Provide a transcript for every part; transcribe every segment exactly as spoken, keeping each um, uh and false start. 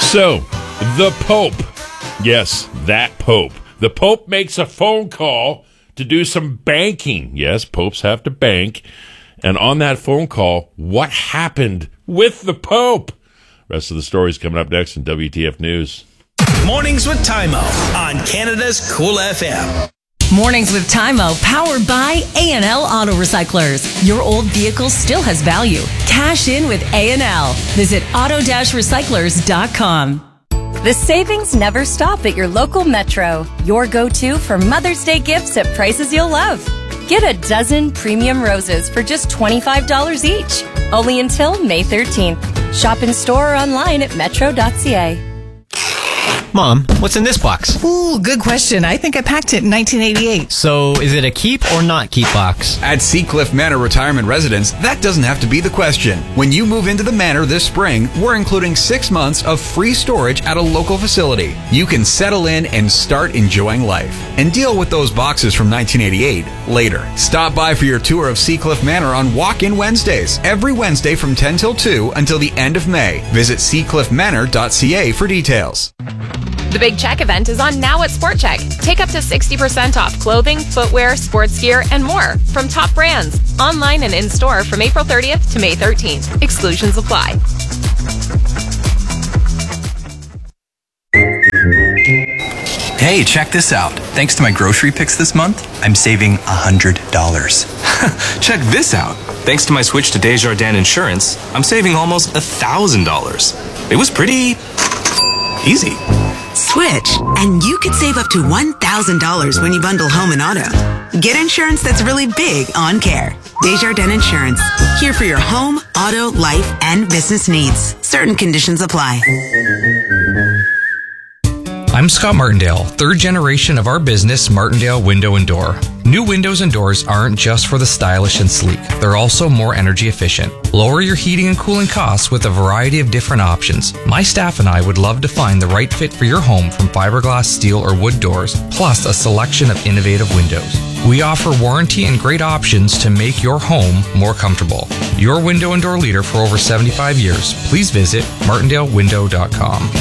So, the Pope. Yes, that Pope. The Pope makes a phone call to do some banking. Yes, popes have to bank. And on that phone call, what happened with the Pope? Rest of the story is coming up next in W T F News. Mornings with Tymo on Canada's Cool F M. Mornings with Tymo, powered by A and L Auto Recyclers. Your old vehicle still has value. Cash in with A and L. Visit auto recyclers dot com. The savings never stop at your local Metro. Your go-to for Mother's Day gifts at prices you'll love. Get a dozen premium roses for just twenty-five dollars each. Only until May thirteenth. Shop in store or online at metro dot c a. Mom, what's in this box? Ooh, good question. I think I packed it in nineteen eighty-eight. So, is it a keep or not keep box? At Seacliff Manor Retirement Residence, that doesn't have to be the question. When you move into the manor this spring, we're including six months of free storage at a local facility. You can settle in and start enjoying life. And deal with those boxes from nineteen eighty-eight later. Stop by for your tour of Seacliff Manor on Walk-In Wednesdays, every Wednesday from ten till two until the end of May. Visit sea cliff manor dot c a for details. The Big Check event is on now at Sport Check. Take up to sixty percent off clothing, footwear, sports gear, and more from top brands. Online and in-store from April thirtieth to May thirteenth. Exclusions apply. Hey, check this out. Thanks to my grocery picks this month, I'm saving one hundred dollars. Check this out. Thanks to my switch to Desjardins Insurance, I'm saving almost one thousand dollars. It was pretty easy. Switch, and you could save up to one thousand dollars when you bundle home and auto. Get insurance that's really big on care. Desjardins Insurance, here for your home, auto, life, and business needs. Certain conditions apply. I'm Scott Martindale, third generation of our business, Martindale Window and Door. New windows and doors aren't just for the stylish and sleek. They're also more energy efficient. Lower your heating and cooling costs with a variety of different options. My staff and I would love to find the right fit for your home, from fiberglass, steel, or wood doors, plus a selection of innovative windows. We offer warranty and great options to make your home more comfortable. Your window and door leader for over seventy-five years. Please visit martindale window dot com.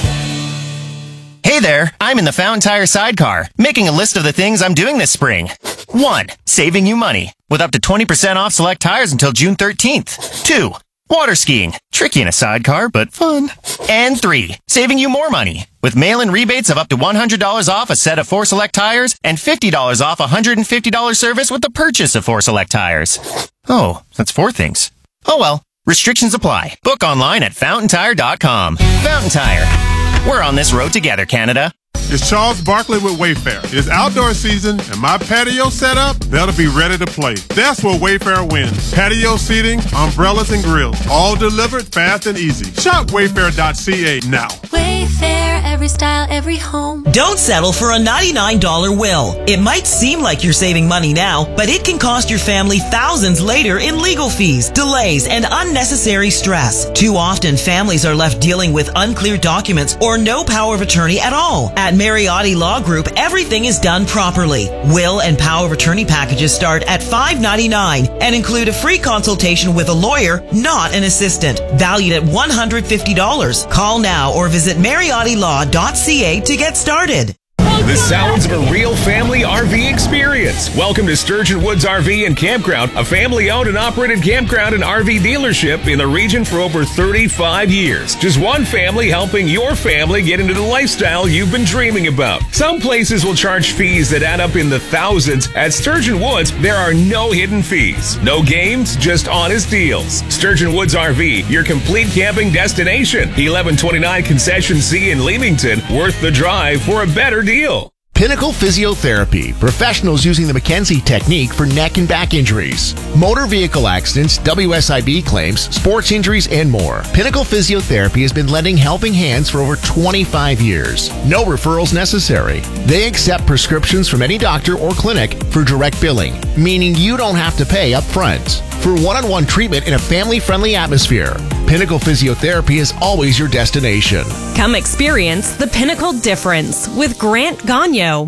Hey there, I'm in the Fountain Tire sidecar, making a list of the things I'm doing this spring. One, saving you money, with up to twenty percent off select tires until June thirteenth. Two, water skiing, tricky in a sidecar, but fun. And three, saving you more money, with mail-in rebates of up to one hundred dollars off a set of four select tires and fifty dollars off a one hundred fifty dollars service with the purchase of four select tires. Oh, that's four things. Oh well, restrictions apply. Book online at fountain tire dot com. Fountain Tire. We're on this road together, Canada. It's Charles Barkley with Wayfair. It's outdoor season, and my patio setup, that'll be ready to play. That's where Wayfair wins. Patio seating, umbrellas, and grills, all delivered fast and easy. Shop wayfair dot c a now. Wayfair, every style, every home. Don't settle for a ninety-nine dollar will. It might seem like you're saving money now, but it can cost your family thousands later in legal fees, delays, and unnecessary stress. Too often, families are left dealing with unclear documents or no power of attorney at all. At Mariotti Law Group, everything is done properly. Will and power of attorney packages start at five ninety-nine and include a free consultation with a lawyer, not an assistant, valued at one hundred fifty dollars. Call now or visit mariotti law dot c a to get started. The sounds of a real family R V experience. Welcome to Sturgeon Woods R V and Campground, a family-owned and operated campground and R V dealership in the region for over thirty-five years. Just one family helping your family get into the lifestyle you've been dreaming about. Some places will charge fees that add up in the thousands. At Sturgeon Woods, there are no hidden fees. No games, just honest deals. Sturgeon Woods R V, your complete camping destination. eleven twenty-nine Concession C in Leamington. Worth the drive for a better deal. Pinnacle Physiotherapy, professionals using the McKenzie technique for neck and back injuries, motor vehicle accidents, W S I B claims, sports injuries, and more. Pinnacle Physiotherapy has been lending helping hands for over twenty-five years. No referrals necessary. They accept prescriptions from any doctor or clinic for direct billing, meaning you don't have to pay up front. For one-on-one treatment in a family-friendly atmosphere, Pinnacle Physiotherapy is always your destination. Come experience the Pinnacle difference with Grant Gagno.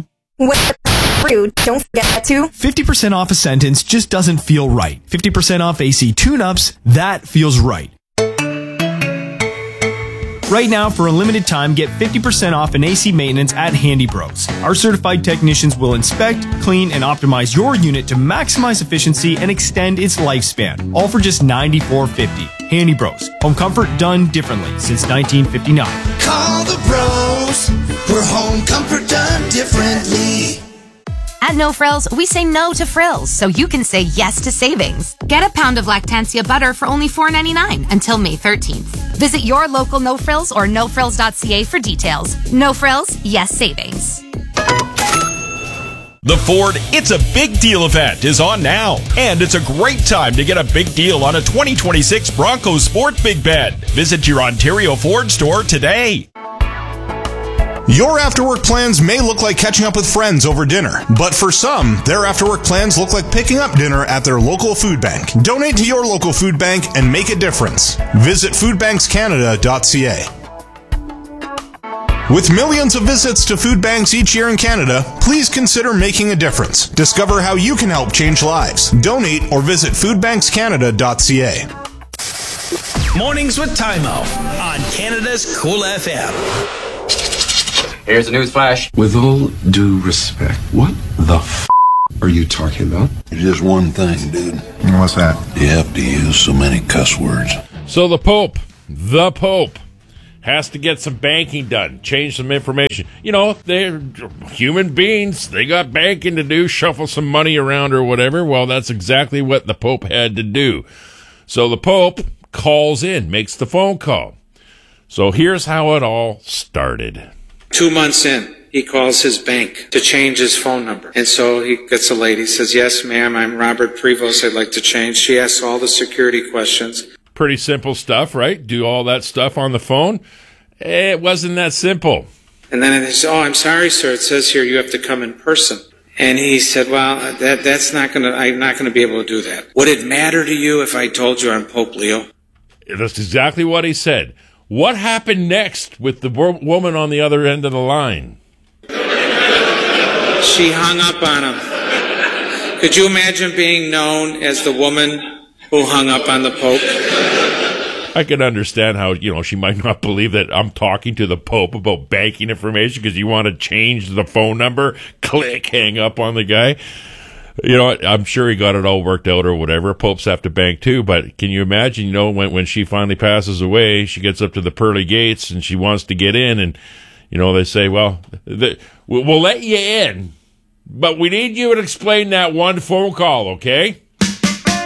Don't forget to fifty percent off a sentence just doesn't feel right. fifty percent off A C tune-ups, that feels right. Right now, for a limited time, get fifty percent off an A C maintenance at Handy Bros. Our certified technicians will inspect, clean, and optimize your unit to maximize efficiency and extend its lifespan, all for just ninety-four fifty. Handy Bros. Home comfort done differently since nineteen fifty-nine. Call the bros for home comfort done differently. At No Frills, we say no to frills, so you can say yes to savings. Get a pound of Lactantia butter for only four ninety-nine until May thirteenth. Visit your local No Frills or no frills dot c a for details. No Frills, yes savings. The Ford It's a Big Deal event is on now, and it's a great time to get a big deal on a twenty twenty-six Bronco Sport Big Bed. Visit your Ontario Ford store today. Your after-work plans may look like catching up with friends over dinner, but for some, their after-work plans look like picking up dinner at their local food bank. Donate to your local food bank and make a difference. Visit food banks canada dot c a. With millions of visits to food banks each year in Canada, please consider making a difference. Discover how you can help change lives. Donate or visit food banks canada dot c a. Mornings with Tymo on Canada's Cool F M. Here's the news flash. With all due respect, what the f*** are you talking about? Just one thing, dude. What's that? You have to use so many cuss words. So the Pope, the Pope, has to get some banking done, change some information. You know, they're human beings. They got banking to do, shuffle some money around or whatever. Well, that's exactly what the Pope had to do. So the Pope calls in, makes the phone call. So here's how it all started. Two months in, he calls his bank to change his phone number. And so he gets a lady, says, yes, ma'am, I'm Robert Prevost. I'd like to change. She asks all the security questions. Pretty simple stuff, right? Do all that stuff on the phone. It wasn't that simple. And then they said, oh, I'm sorry, sir. It says here you have to come in person. And he said, well, that that's not going to, I'm not going to be able to do that. Would it matter to you if I told you I'm Pope Leo? That's exactly what he said. What happened next with the wo- woman on the other end of the line? She hung up on him. Could you imagine being known as the woman who hung up on the Pope? I can understand how, you know, she might not believe that I'm talking to the Pope about banking information because you want to change the phone number. Click, hang up on the guy. You know, I'm sure he got it all worked out or whatever. Popes have to bank too, but can you imagine, you know, when, when she finally passes away, she gets up to the pearly gates and she wants to get in and, you know, they say, well, the, we'll let you in, but we need you to explain that one phone call, okay?